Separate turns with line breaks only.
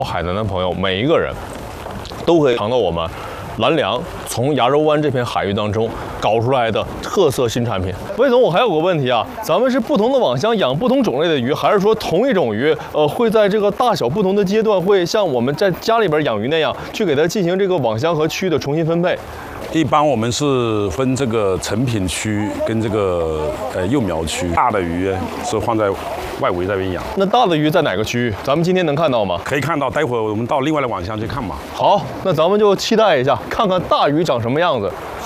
海南的朋友，每一个人都可以尝到我们蓝梁从牙洲湾这片海域当中搞出来的特色新产品。魏总，我还有个问题啊，咱们是不同的网箱养不同种类的鱼，还是说同一种鱼，会在这个大小不同的阶段，会像我们在家里边养鱼那样，去给它进行这个网箱和区域的重新分配？
一般我们是分这个成品区跟这个幼苗区，大的鱼是放在外围那边养。
那大的鱼在哪个区域？咱们今天能看到吗？
可以看到，待会儿我们到另外的网箱去看吧。
好，那咱们就期待一下，看看大鱼长什么样子。